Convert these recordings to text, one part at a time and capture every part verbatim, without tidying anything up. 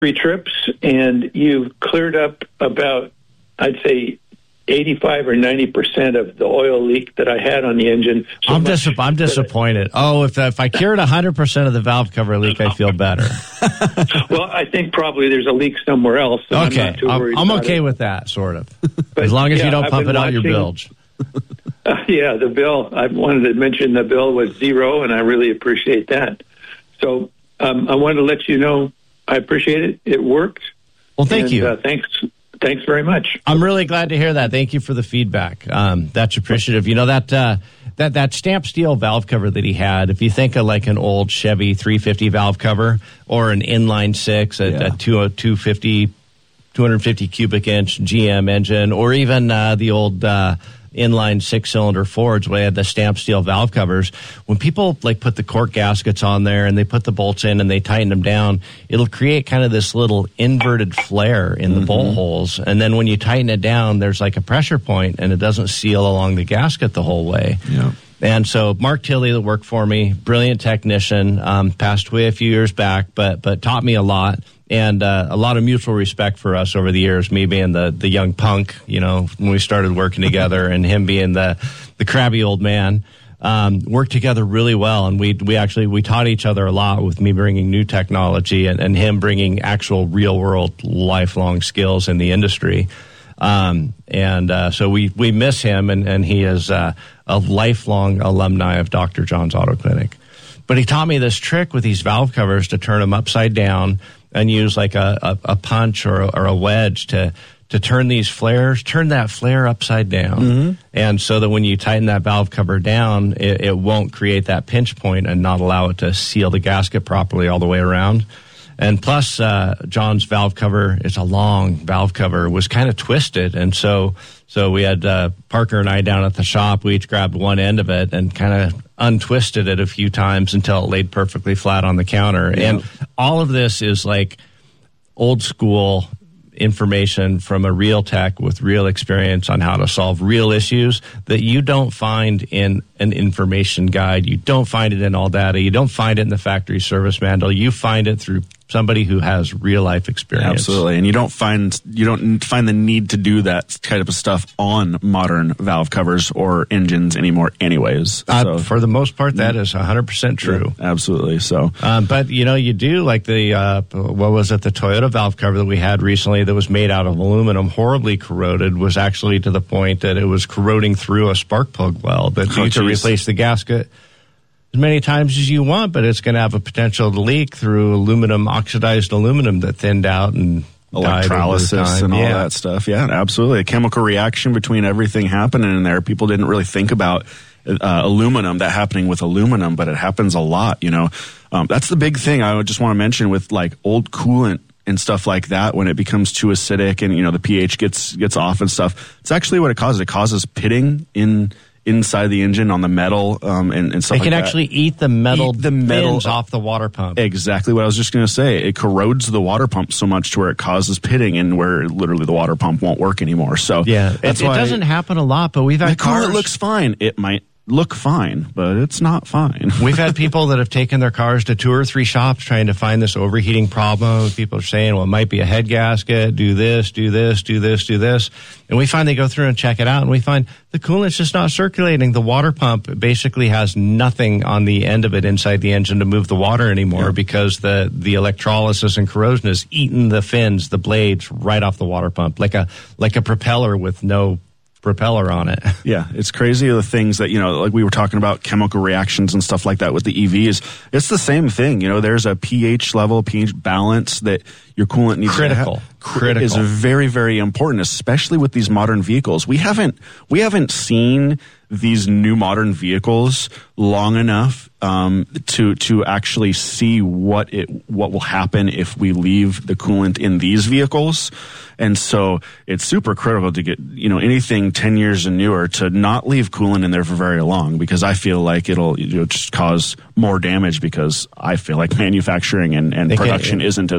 three trips, and you've cleared up about, I'd say, eighty-five or ninety percent of the oil leak that I had on the engine. So I'm, dis- I'm disappointed. Oh, if if I cured one hundred percent of the valve cover leak, I feel better. Well, I think probably there's a leak somewhere else. So okay, I'm, not too worried I'm, I'm about okay it. with that, sort of. But, as long as yeah, you don't I've pump been it out your watching, bilge. Uh, yeah, the bill. I wanted to mention the bill was zero, and I really appreciate that. So um, I wanted to let you know I appreciate it. It worked. Well, thank and, you. Uh, thanks. Thanks very much. I'm really glad to hear that. Thank you for the feedback. Um, that's appreciative. You know, that uh, that that stamped steel valve cover that he had, if you think of like an old Chevy three fifty valve cover or an inline six, a, yeah. a two, two fifty, two hundred fifty cubic inch G M engine, or even uh, the old uh, inline six-cylinder Fords where they had the stamped steel valve covers, when people like put the cork gaskets on there and they put the bolts in and they tighten them down, it'll create kind of this little inverted flare in the mm-hmm. bolt holes. And then when you tighten it down, there's like a pressure point and it doesn't seal along the gasket the whole way. Yeah. And so Mark Tilley that worked for me, brilliant technician, um, passed away a few years back, but but taught me a lot. And uh, a lot of mutual respect for us over the years, me being the, the young punk, you know, when we started working together, and him being the, the crabby old man, um, worked together really well. And we we actually, we taught each other a lot, with me bringing new technology and, and him bringing actual real-world lifelong skills in the industry. Um, and uh, so we, we miss him, and, and he is uh, a lifelong alumni of Doctor John's Auto Clinic. But he taught me this trick with these valve covers to turn them upside down and use like a, a, a punch or a, or a wedge to, to turn these flares, turn that flare upside down. Mm-hmm. And so that when you tighten that valve cover down, it, it won't create that pinch point and not allow it to seal the gasket properly all the way around. And plus, uh, John's valve cover is a long valve cover, was kind of twisted. And so, so we had uh, Parker and I down at the shop. We each grabbed one end of it and kind of untwisted it a few times until it laid perfectly flat on the counter. Yeah. And all of this is like old school information from a real tech with real experience on how to solve real issues that you don't find in an information guide. You don't find it in ALLDATA. You don't find it in the factory service manual. You find it through somebody who has real life experience. Absolutely. And you don't find you don't find the need to do that kind of stuff on modern valve covers or engines anymore anyways. Uh, so, for the most part, that is one hundred percent true. Yeah, absolutely. So, um, but you know, you do like the uh, what was it, the Toyota valve cover that we had recently that was made out of aluminum, horribly corroded, was actually to the point that it was corroding through a spark plug weld that oh, you to replace the gasket as many times as you want, but it's going to have a potential to leak through aluminum, oxidized aluminum that thinned out and electrolysis and all yeah. that stuff. Yeah, absolutely. A chemical reaction between everything happening in there. People didn't really think about uh, aluminum, that happening with aluminum, but it happens a lot, you know. Um, that's the big thing I would just want to mention with like old coolant and stuff like that. When it becomes too acidic and, you know, the pH gets gets off and stuff, it's actually what it causes. It causes pitting in inside the engine on the metal um, and, and stuff like that. They can actually eat the metal, eat the metal fins off the water pump. Exactly what I was just going to say. It corrodes the water pump so much to where it causes pitting and where literally the water pump won't work anymore. So yeah, that's it, why it doesn't happen a lot, but we've had the cars. It looks fine. It might look fine, but it's not fine. We've had people that have taken their cars to two or three shops trying to find this overheating problem. People are saying, well, it might be a head gasket, do this, do this, do this, do this. And we finally go through and check it out, and we find the coolant's just not circulating. The water pump basically has nothing on the end of it inside the engine to move the water anymore yeah. because the, the electrolysis and corrosion has eaten the fins, the blades, right off the water pump, like a like a propeller with no propeller on it. Yeah, it's crazy the things that, you know, like we were talking about chemical reactions and stuff like that with the E Vs. It's the same thing. You know, there's a pH level, pH balance that your coolant needs critical. to have. Critical. Is very, very important, especially with these modern vehicles. We haven't we haven't seen these new modern vehicles long enough um, to to actually see what it what will happen if we leave the coolant in these vehicles. And so it's super critical to get, you know, anything ten years and newer to not leave coolant in there for very long, because I feel like it'll, you know, just cause more damage, because I feel like manufacturing and, and production isn't as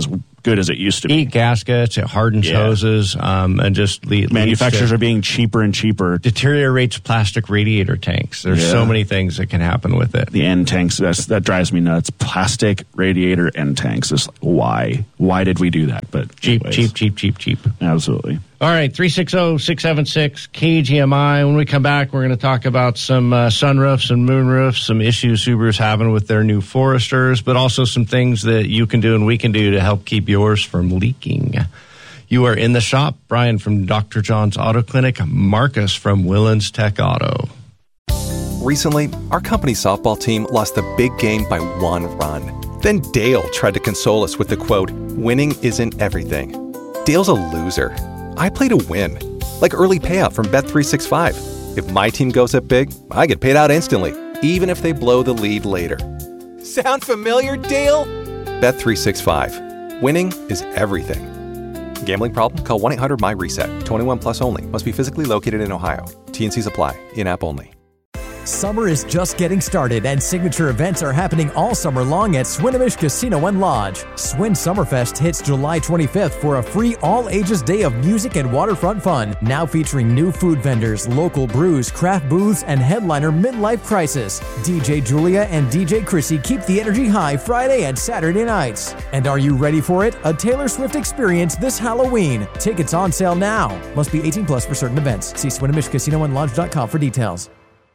good as it used to be. Eat gaskets, it hardens Yeah. hoses, um, and just le- Manufacturers to, are being cheaper and cheaper. deteriorates plastic radiator tanks. There's Yeah. so many things that can happen with it. The end tanks, that's, that drives me nuts. Plastic radiator end tanks. It's like, why? Why did we do that? But Cheap, anyways, cheap, cheap, cheap, cheap. Absolutely. All right, three six zero, six seven six, K G M I. When we come back, we're going to talk about some uh, sunroofs and moonroofs, some issues Subaru's having with their new Foresters, but also some things that you can do and we can do to help keep yours from leaking. You are in the shop. Brian from Doctor John's Auto Clinic, Marcus from Willens Tech Auto. Recently, our company softball team lost the big game by one run. Then Dale tried to console us with the quote, "Winning isn't everything." Dale's a loser. I play to win, like early payout from Bet three sixty-five. If my team goes up big, I get paid out instantly, even if they blow the lead later. Sound familiar, Dale? Bet three sixty-five. Winning is everything. Gambling problem? Call one eight hundred M Y reset. twenty-one plus only. Must be physically located in Ohio. T and Cs apply. In-app only. Summer is just getting started, and signature events are happening all summer long at Swinomish Casino and Lodge. Swin Summerfest hits July twenty-fifth for a free all-ages day of music and waterfront fun. Now featuring new food vendors, local brews, craft booths, and headliner Midlife Crisis. D J Julia and D J Chrissy keep the energy high Friday and Saturday nights. And are you ready for it? A Taylor Swift experience this Halloween. Tickets on sale now. Must be eighteen plus for certain events. See Swinomish Casino and Lodge dot com for details.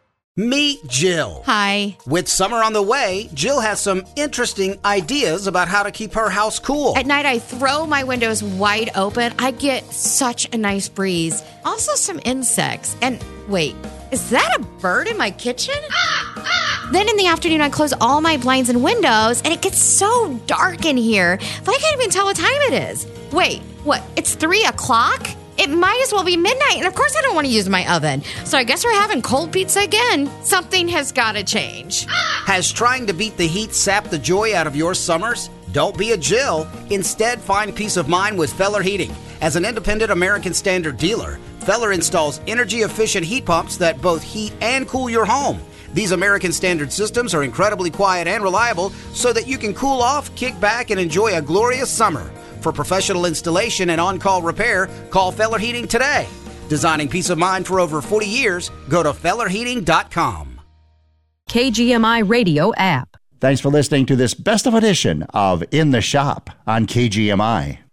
Meet Jill. Hi. With summer on the way, Jill has some interesting ideas about how to keep her house cool. At night, I throw my windows wide open. I get such a nice breeze. Also, some insects. And wait, is that a bird in my kitchen? Then in the afternoon, I close all my blinds and windows, and it gets so dark in here that I can't even tell what time it is. Wait, what? It's three o'clock? It might as well be midnight, and of course I don't want to use my oven. So I guess we're having cold pizza again. Something has got to change. Has trying to beat the heat sapped the joy out of your summers? Don't be a Jill. Instead, find peace of mind with Feller Heating. As an independent American Standard dealer, Feller installs energy-efficient heat pumps that both heat and cool your home. These American Standard systems are incredibly quiet and reliable so that you can cool off, kick back, and enjoy a glorious summer. For professional installation and on-call repair, call Feller Heating today. Designing peace of mind for over forty years, go to feller heating dot com. K G M I Radio app. Thanks for listening to this best of edition of In the Shop on K G M I.